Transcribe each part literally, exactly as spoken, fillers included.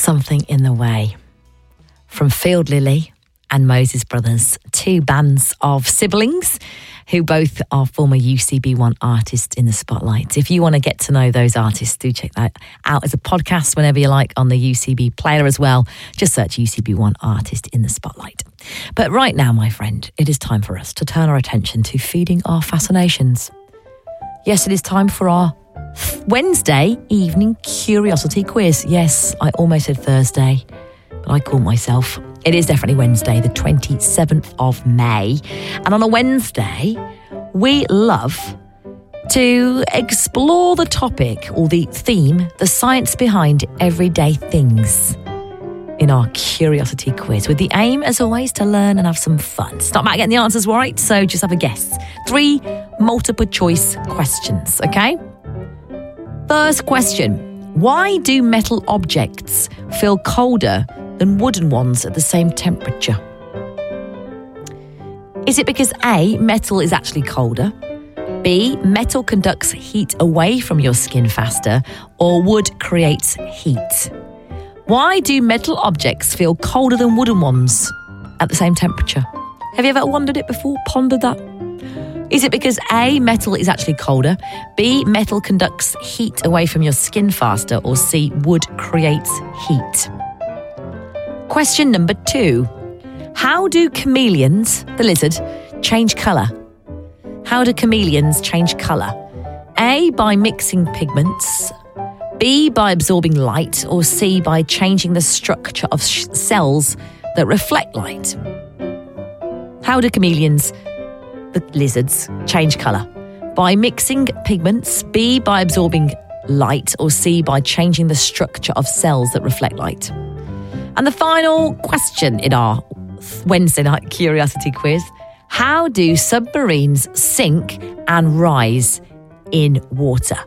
Something in the Way from Field Lily and Moses Brothers, two bands of siblings who both are former U C B one artists in the spotlight. If you want to get to know those artists, do check that out as a podcast whenever you like on the U C B player as well. Just search U C B one artist in the spotlight. But right now, my friend, it is time for us to turn our attention to feeding our fascinations. Yes, it is time for our Wednesday evening curiosity quiz. Yes, I almost said Thursday, but I caught myself. It is definitely Wednesday, the twenty-seventh of May. And on a Wednesday, we love to explore the topic or the theme, the science behind everyday things in our curiosity quiz, with the aim, as always, to learn and have some fun. It's not about getting the answers right, so just have a guess. Three multiple choice questions, okay? First question. Why do metal objects feel colder than wooden ones at the same temperature? Is it because A, metal is actually colder, B, metal conducts heat away from your skin faster, or wood creates heat? Why do metal objects feel colder than wooden ones at the same temperature? Have you ever wondered it before, pondered that? Is it because A, metal is actually colder, B, metal conducts heat away from your skin faster, or C, wood creates heat? Question number two. How do chameleons, the lizard, change colour? How do chameleons change colour? A, by mixing pigments, B, by absorbing light, or C, by changing the structure of sh- cells that reflect light? How do chameleons, the lizards, change colour? By mixing pigments, B, by absorbing light, or C, by changing the structure of cells that reflect light? And the final question in our Wednesday night curiosity quiz: how do submarines sink and rise in water?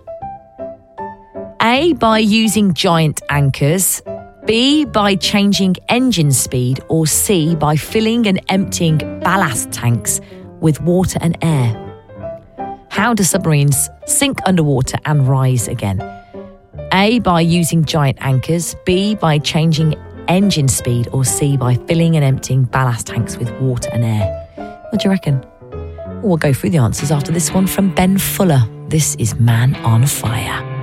A, by using giant anchors, B, by changing engine speed, or C, by filling and emptying ballast tanks with water and air? How do submarines sink underwater and rise again? A, by using giant anchors, B, by changing engine speed, or C, by filling and emptying ballast tanks with water and air? What do you reckon? We'll go through the answers after this one from Ben Fuller. This is Man on Fire.